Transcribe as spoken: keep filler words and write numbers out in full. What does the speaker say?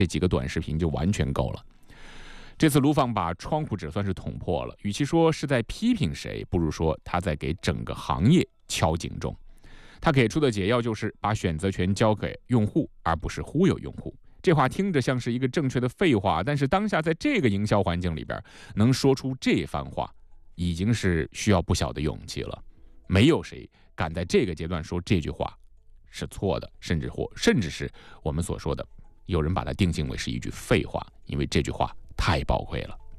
这几个短视频就完全够了。这次卢放把窗户纸算是捅破了，与其说是在批评谁，不如说他在给整个行业敲警钟。他给出的解药就是把选择权交给用户，而不是忽悠用户。这话听着像是一个正确的废话，但是当下在这个营销环境里边，能说出这番话，已经是需要不小的勇气了。没有谁敢在这个阶段说这句话是错的，甚至或甚至是我们所说的，有人把它定性为是一句废话，因为这句话太宝贵了。